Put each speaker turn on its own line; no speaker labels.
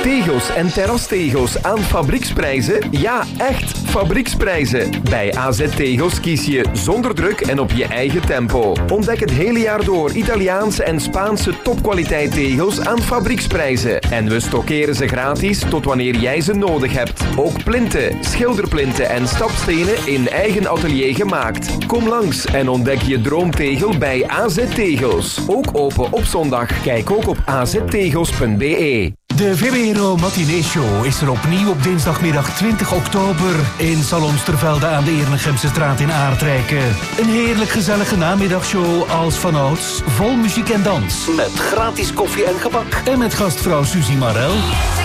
Tegels en terrastegels aan fabrieksprijzen? Ja, echt fabrieksprijzen. Bij AZ Tegels kies je zonder druk en op je eigen tempo. Ontdek het hele jaar door Italiaanse en Spaanse topkwaliteit tegels aan fabrieksprijzen. En we stockeren ze gratis tot wanneer jij ze nodig hebt. Ook plinten, schilderplinten en stapstenen in eigen atelier gemaakt. Kom langs en ontdek je droomtegel bij AZ Tegels. Ook open op zondag. Kijk ook op aztegels.be.
De VPRO Matinee Show is er opnieuw op dinsdagmiddag 20 oktober in Salon Stervelde aan de Erlengemse straat in Aardrijken. Een heerlijk gezellige namiddagshow als vanouds, vol muziek en dans.
Met gratis koffie en gebak.
En met gastvrouw Suzy Marel.